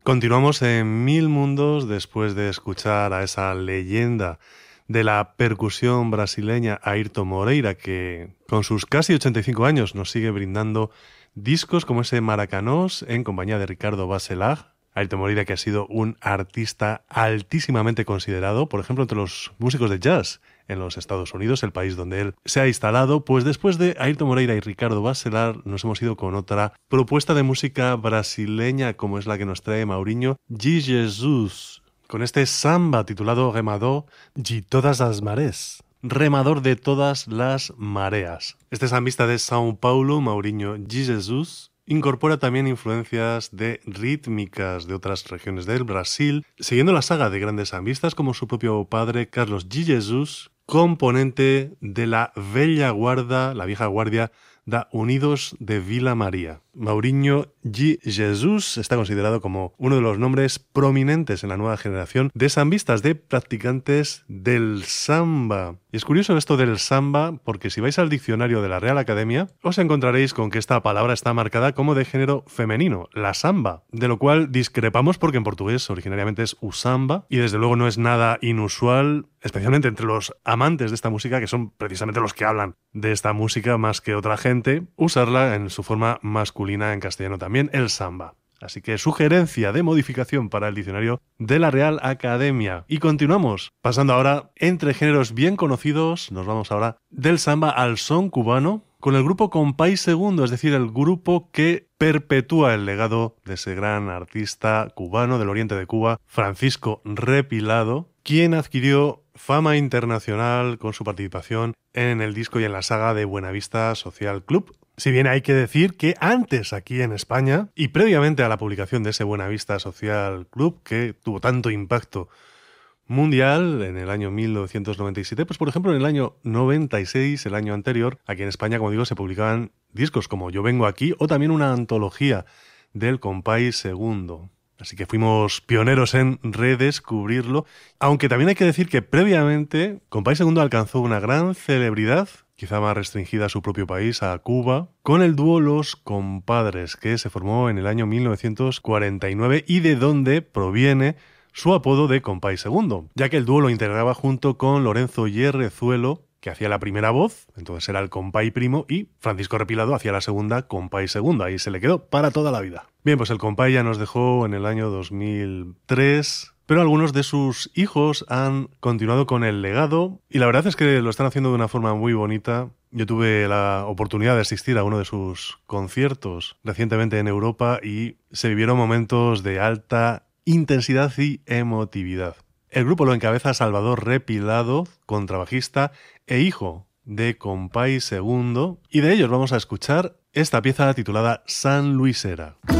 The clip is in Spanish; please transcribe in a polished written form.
Continuamos en Mil Mundos después de escuchar a esa leyenda de la percusión brasileña Airton Moreira, que con sus casi 85 años nos sigue brindando discos como ese Maracanós en compañía de Ricardo Bacelar. Airton Moreira, que ha sido un artista altísimamente considerado, por ejemplo, entre los músicos de jazz en los Estados Unidos, el país donde él se ha instalado. Pues después de Airton Moreira y Ricardo Bacelar nos hemos ido con otra propuesta de música brasileña como es la que nos trae Maurinho de Jesus, con este samba titulado Remador de todas as marés, remador de todas las mareas. Este sambista de São Paulo, Maurinho de Jesus, incorpora también influencias de rítmicas de otras regiones del Brasil, siguiendo la saga de grandes sambistas como su propio padre Carlos de Jesus, componente de la Vella Guarda, la vieja guardia da Unidos de Vila María. Maurinho de Jesus está considerado como uno de los nombres prominentes en la nueva generación de sambistas, de practicantes del samba. Y es curioso esto del samba porque si vais al diccionario de la Real Academia os encontraréis con que esta palabra está marcada como de género femenino, la samba, de lo cual discrepamos porque en portugués originariamente es usamba y desde luego no es nada inusual, especialmente entre los amantes de esta música, que son precisamente los que hablan de esta música más que otra gente, usarla en su forma masculina en castellano también, el samba. Así que sugerencia de modificación para el diccionario de la Real Academia. Y continuamos, pasando ahora entre géneros bien conocidos, nos vamos ahora del samba al son cubano, con el grupo Compay Segundo, es decir, el grupo que perpetúa el legado de ese gran artista cubano del oriente de Cuba, Francisco Repilado, quien adquirió fama internacional con su participación en el disco y en la saga de Buenavista Social Club. Si bien hay que decir que antes aquí en España, y previamente a la publicación de ese Buenavista Social Club, que tuvo tanto impacto mundial en el año 1997, pues por ejemplo en el año 96, el año anterior, aquí en España, como digo, se publicaban discos como Yo Vengo Aquí o también una antología del Compay Segundo. Así que fuimos pioneros en redescubrirlo, aunque también hay que decir que previamente Compay Segundo alcanzó una gran celebridad, quizá más restringida a su propio país, a Cuba, con el dúo Los Compadres, que se formó en el año 1949 y de donde proviene su apodo de Compay Segundo, ya que el dúo lo integraba junto con Lorenzo Yerrezuelo, que hacía la primera voz, entonces era el compay primo, y Francisco Repilado hacía la segunda, Compay Segundo. Ahí se le quedó para toda la vida. Bien, pues el compay ya nos dejó en el año 2003, pero algunos de sus hijos han continuado con el legado, y la verdad es que lo están haciendo de una forma muy bonita. Yo tuve la oportunidad de asistir a uno de sus conciertos recientemente en Europa y se vivieron momentos de alta intensidad y emotividad. El grupo lo encabeza Salvador Repilado, contrabajista e hijo de Compay Segundo, y de ellos vamos a escuchar esta pieza titulada San Luisera.